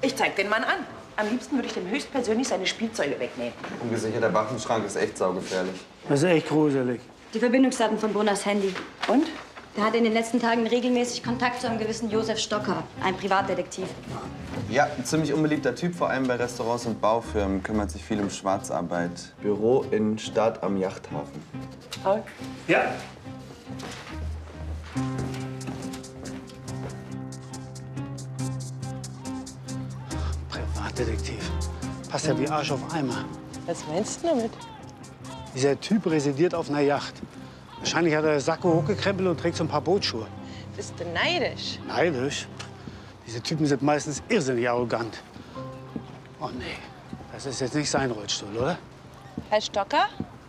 Ich zeig den Mann an. Am liebsten würde ich dem höchstpersönlich seine Spielzeuge wegnehmen. Ungesicherter Waffenschrank ist echt saugefährlich. Das ist echt gruselig. Die Verbindungsdaten von Brunners Handy. Und? Der hatte in den letzten Tagen regelmäßig Kontakt zu einem gewissen Josef Stocker, ein Privatdetektiv. Ja, ein ziemlich unbeliebter Typ, vor allem bei Restaurants und Baufirmen. Kümmert sich viel um Schwarzarbeit. Büro in Stadt am Yachthafen. Paul? Ja. Privatdetektiv. Passt ja wie Arsch auf Eimer. Was meinst du damit? Dieser Typ residiert auf einer Yacht. Wahrscheinlich hat er den Sakko hochgekrempelt und trägt so ein paar Bootsschuhe. Bist du neidisch? Neidisch? Diese Typen sind meistens irrsinnig arrogant. Oh nee, das ist jetzt nicht sein Rollstuhl, oder? Herr Stocker?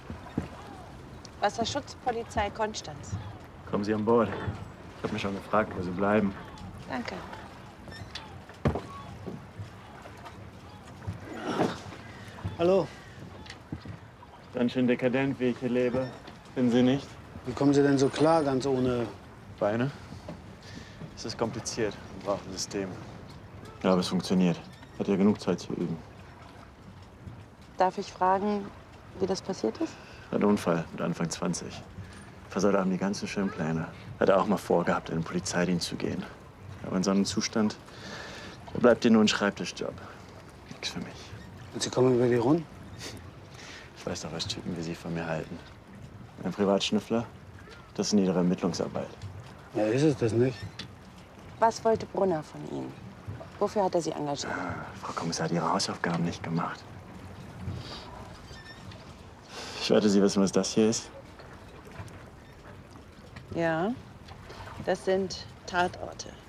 Wasserschutzpolizei Konstanz. Kommen Sie an Bord. Ich habe mich schon gefragt, wo Sie bleiben. Danke. Hallo, Ganz schön dekadent, wie ich hier lebe. Finden Sie nicht? wie kommen Sie denn so klar, ganz ohne... Beine? Es ist kompliziert. Wir brauchen ein System. Ja, aber es funktioniert. Hat ja genug Zeit zu üben. Darf ich fragen, wie das passiert ist? Ein Unfall mit Anfang 20. Versaut haben die ganzen schönen Pläne. Hat er auch mal vorgehabt, in den Polizeidienst zu gehen. Aber in so einem Zustand, da bleibt dir nur ein Schreibtischjob. Nix für mich. Und Sie kommen über die Runden? Ich weiß doch, was Typen wie Sie von mir halten. Ein Privatschnüffler, das ist niedere Ermittlungsarbeit. Ja, ist es das nicht? Was wollte Brunner von Ihnen? Wofür hat er Sie engagiert? Frau Kommissar hat ihre Hausaufgaben nicht gemacht. Ich wette, Sie wissen, was das hier ist. Ja, das sind Tatorte.